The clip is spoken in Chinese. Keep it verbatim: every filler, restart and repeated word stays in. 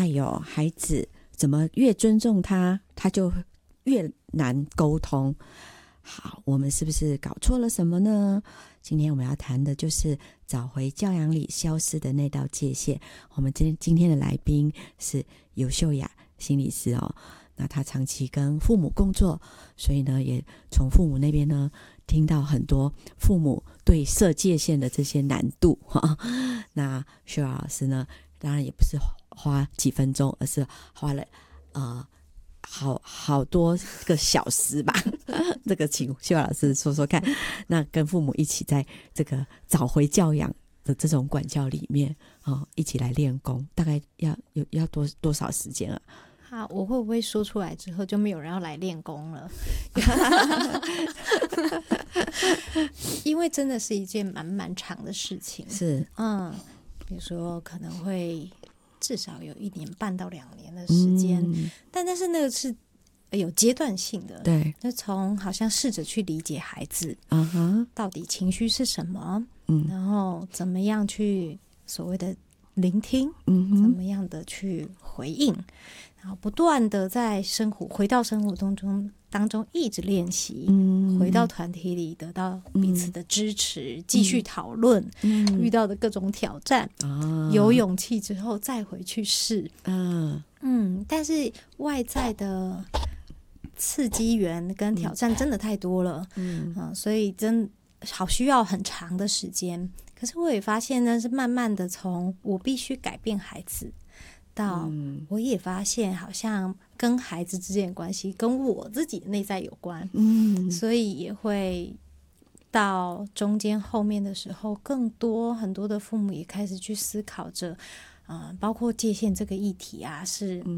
哎呦，孩子怎么越尊重他，他就越难沟通。好，我们是不是搞错了什么呢？今天我们要谈的就是找回教养里消失的那道界限。我们今今天的来宾是尤秀雅心理师哦，那他长期跟父母工作，所以呢，也从父母那边呢听到很多父母对设界限的这些难度哈。那秀雅老师呢，当然也不是花几分钟，而是花了呃。好好多个小时吧，这个请秀雅老师说说看。那跟父母一起在这个找回教养的这种管教里面，哦，一起来练功，大概要有要多多少时间啊？ 好，我会不会说出来之后就没有人要来练功了？因为真的是一件蛮蛮长的事情。 是， 嗯，比如说可能会。至少有一年半到两年的时间，嗯、但但是那个是有阶段性的， 对， 就从好像试着去理解孩子， 嗯哼， 到底情绪是什么， 嗯， 然后怎么样去所谓的聆听， 嗯哼， 怎么样的去回应，然后不断的在生活回到生活当中当中一直练习，嗯，回到团体里得到彼此的支持，嗯、继续讨论，嗯、遇到的各种挑战，啊、有勇气之后再回去试，嗯嗯，但是外在的刺激源跟挑战真的太多了，嗯、呃、所以真好需要很长的时间。可是我也发现呢，是慢慢的从我必须改变孩子，到我也发现好像跟孩子之间的关系跟我自己的内在有关，嗯，所以也会到中间后面的时候，更多很多的父母也开始去思考着，呃，包括界限这个议题啊，是